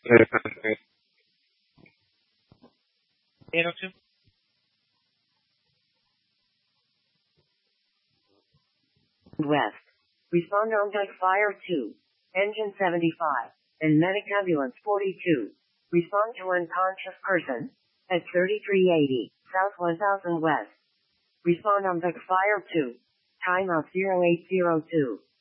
West. Respond on deck fire 2. Engine 75. And medic ambulance 42. Respond to unconscious person. At 3380, South 1000 West. Respond on deck fire 2. Timeout 0802.